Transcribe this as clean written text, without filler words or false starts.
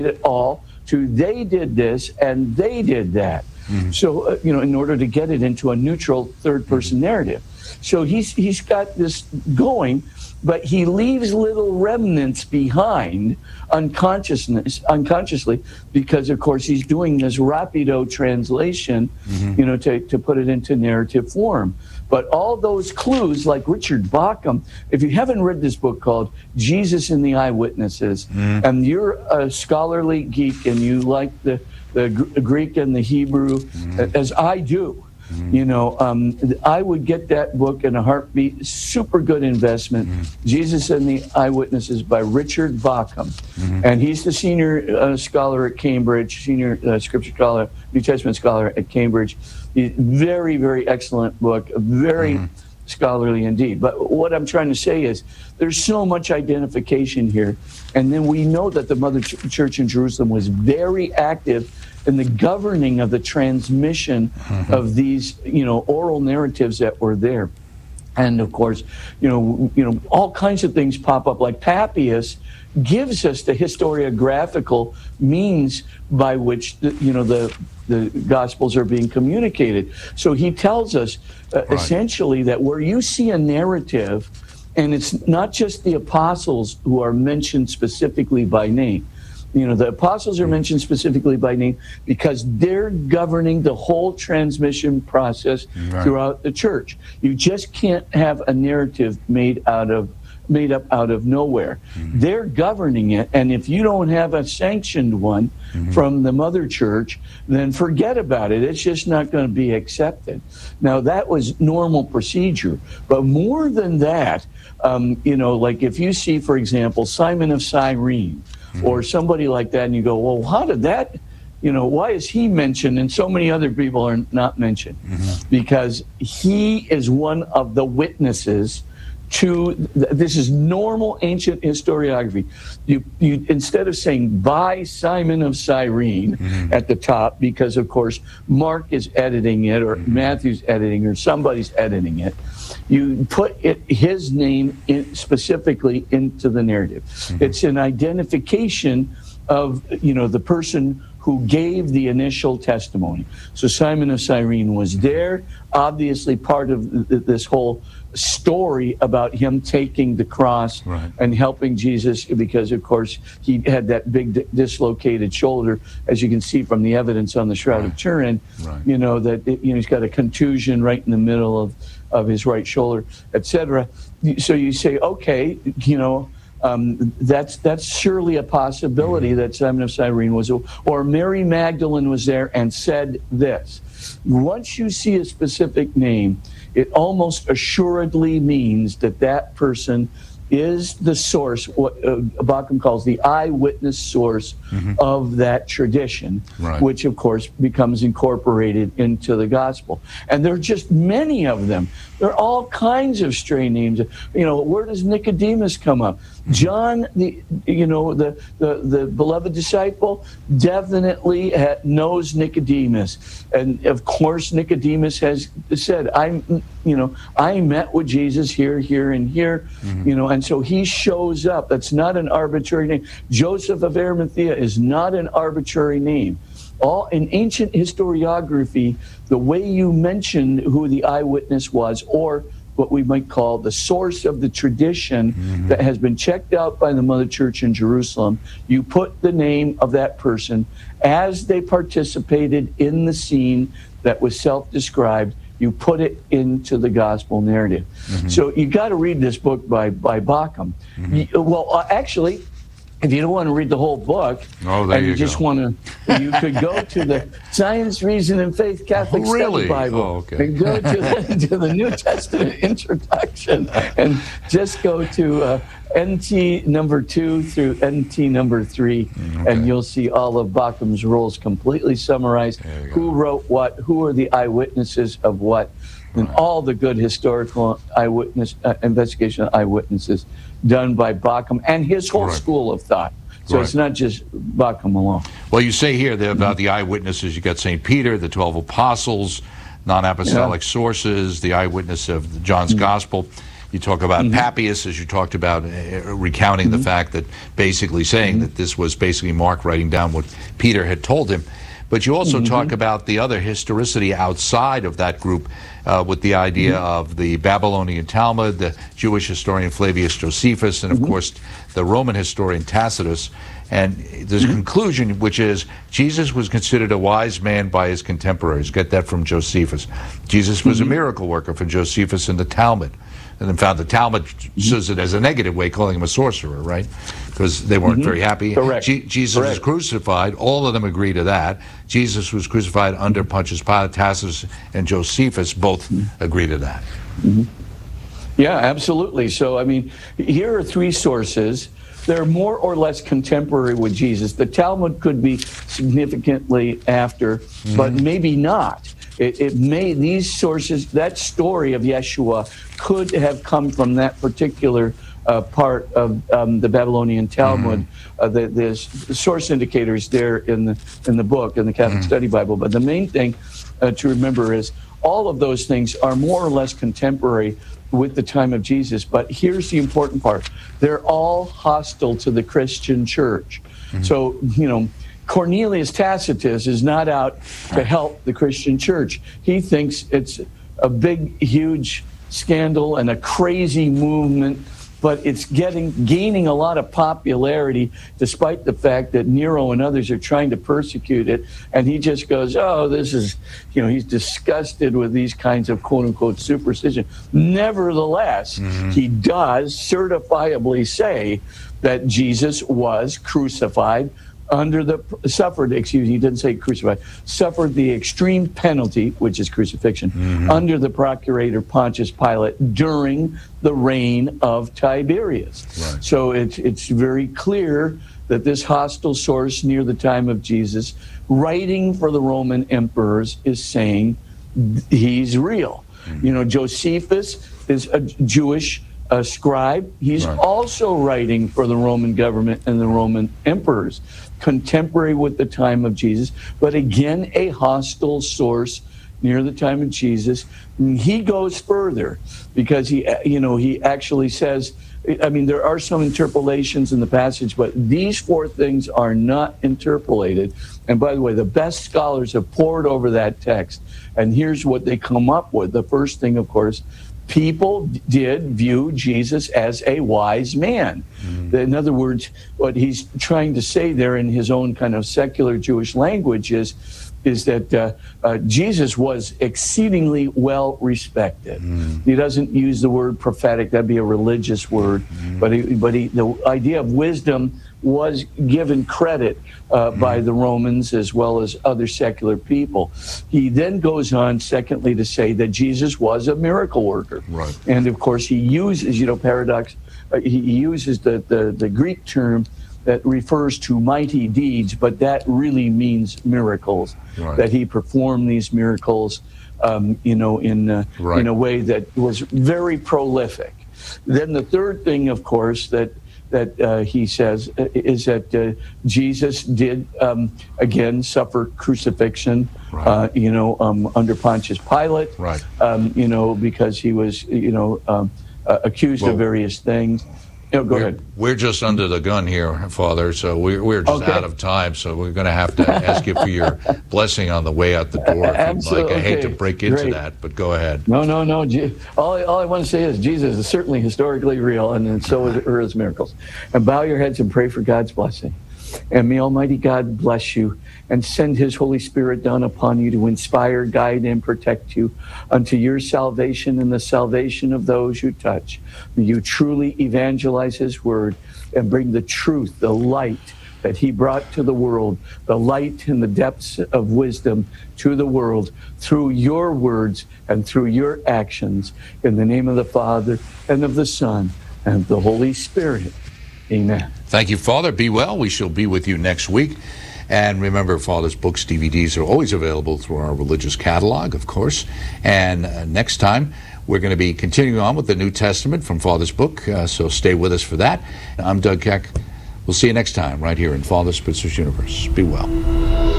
it all to they did this and they did that. So, in order to get it into a neutral third-person narrative. So he's got this going, but he leaves little remnants behind unconsciously, because, of course, he's doing this rapido translation, to put it into narrative form. But all those clues, like Richard Bauckham, if you haven't read this book called Jesus and the Eyewitnesses, and you're a scholarly geek and you like the Greek and the Hebrew, as I do, I would get that book in a heartbeat. Super good investment. Jesus and the Eyewitnesses by Richard Bauckham. And he's the senior scholar at Cambridge, senior scripture scholar, New Testament scholar at Cambridge. Very, very excellent book, very scholarly indeed. But what I'm trying to say is there's so much identification here. And then we know that the Mother Church in Jerusalem was very active in the governing of the transmission of these, oral narratives that were there. And of course, all kinds of things pop up, like Papias gives us the historiographical means by which the Gospels are being communicated. So he tells us essentially that where you see a narrative, and it's not just the apostles who are mentioned specifically by name. The apostles are mentioned specifically by name because they're governing the whole transmission process throughout the church. You just can't have a narrative made up out of nowhere. They're governing it, and if you don't have a sanctioned one from the Mother Church, then forget about it. It's just not going to be accepted. Now, that was normal procedure, but more than that, like if you see, for example, Simon of Cyrene, or somebody like that, and you go, well, how did that, why is he mentioned and so many other people are not mentioned? Because he is one of the witnesses to, this is normal ancient historiography. You instead of saying by Simon of Cyrene at the top, because of course Mark is editing it, or Matthew's editing, or somebody's editing it, you put his name specifically into the narrative. It's an identification of the person who gave the initial testimony. So Simon of Cyrene was there, obviously part of this whole story about him taking the cross and helping Jesus, because of course he had that big dislocated shoulder, as you can see from the evidence on the Shroud of Turin, that he's got a contusion right in the middle of his right shoulder, etc. So you say, okay, that's surely a possibility that Simon of Cyrene was, or Mary Magdalene was there and said this. Once you see a specific name, it almost assuredly means that person is the source, what Bauckham calls the eyewitness source of that tradition, which of course becomes incorporated into the gospel. And there are just many of them. There are all kinds of stray names. Where does Nicodemus come up? John, the beloved disciple, definitely knows Nicodemus, and of course Nicodemus has said, I met with Jesus here, and here, and so he shows up. That's not an arbitrary name. Joseph of Arimathea is not an arbitrary name. All in ancient historiography, the way you mention who the eyewitness was, or what we might call the source of the tradition that has been checked out by the Mother Church in Jerusalem, you put the name of that person as they participated in the scene that was self-described. You put it into the gospel narrative. So you got to read this book by Bauckham. Actually, if you don't want to read the whole book, and you just want to, you could go to the Science, Reason, and Faith Catholic Study Bible and go to the New Testament introduction and just go to NT number 2 through NT number 3, and you'll see all of Bauckham's rules completely summarized. Who wrote what, who are the eyewitnesses of what, and all the good historical eyewitness investigation of eyewitnesses done by Bauckham and his whole school of thought. So it's not just Bauckham alone. Well, you say here about the eyewitnesses, you got St. Peter, the 12 apostles, non-apostolic sources, the eyewitness of John's Gospel. You talk about Papias, as you talked about, recounting the fact that basically saying that this was basically Mark writing down what Peter had told him. But you also talk about the other historicity outside of that group with the idea of the Babylonian Talmud, the Jewish historian Flavius Josephus, and of course the Roman historian Tacitus. And there's a conclusion, which is Jesus was considered a wise man by his contemporaries. Get that from Josephus. Jesus was a miracle worker for Josephus in the Talmud. And in fact, the Talmud says it as a negative way, calling him a sorcerer, right? Because they weren't very happy. Correct. Jesus was crucified. All of them agree to that. Jesus was crucified under Pontius Pilate. Tacitus and Josephus both agree to that. Yeah, absolutely. So, I mean, here are three sources. They're more or less contemporary with Jesus. The Talmud could be significantly after, but maybe not. It may, these sources, that story of Yeshua could have come from that particular part of the Babylonian Talmud. The source indicators there in the book, in the Catholic Study Bible. But the main thing to remember is all of those things are more or less contemporary with the time of Jesus. But here's the important part. They're all hostile to the Christian church. So, you know, Cornelius Tacitus is not out to help the Christian church. He thinks it's a big, huge scandal and a crazy movement, but it's gaining a lot of popularity despite the fact that Nero and others are trying to persecute it. And he just goes, oh, this is, you know, he's disgusted with these kinds of quote-unquote superstition. Nevertheless, he does certifiably say that Jesus was crucified suffered the extreme penalty, which is crucifixion, under the procurator Pontius Pilate during the reign of Tiberius. Right. So it's very clear that this hostile source near the time of Jesus, writing for the Roman emperors, is saying he's real. You know, Josephus is a Jewish scribe. He's also writing for the Roman government and the Roman emperors, contemporary with the time of Jesus, but again, a hostile source near the time of Jesus. He goes further because he actually says, I mean, there are some interpolations in the passage, but these four things are not interpolated. And by the way, the best scholars have pored over that text, and here's what they come up with. The first thing, of course, people did view Jesus as a wise man. In other words, what he's trying to say there in his own kind of secular Jewish language is that Jesus was exceedingly well respected. He doesn't use the word prophetic; that'd be a religious word. But the idea of wisdom was given credit by the Romans as well as other secular people. He then goes on, secondly, to say that Jesus was a miracle worker. Right. And of course, he uses, paradox. He uses the Greek term that refers to mighty deeds, but that really means miracles. Right. That he performed these miracles, in a way that was very prolific. Then the third thing, of course, that he says is that Jesus did again suffer crucifixion, under Pontius Pilate, because he was accused of various things. Go ahead. We're just under the gun here, Father, so we're just out of time, so we're going to have to ask you for your blessing on the way out the door. Absolutely. I hate to break into that, but go ahead. No. All I want to say is Jesus is certainly historically real, and so are his miracles. And bow your heads and pray for God's blessing. And may Almighty God bless you and send his Holy Spirit down upon you to inspire, guide, and protect you unto your salvation and the salvation of those you touch. May you truly evangelize his word and bring the truth, the light that he brought to the world, the light in the depths of wisdom to the world through your words and through your actions. In the name of the Father and of the Son and of the Holy Spirit. Amen. Thank you, Father. Be well. We shall be with you next week. And remember, Father's books, DVDs are always available through our religious catalog, of course. And next time, we're going to be continuing on with the New Testament from Father's book, so stay with us for that. I'm Doug Keck. We'll see you next time right here in Father Spitzer's Universe. Be well.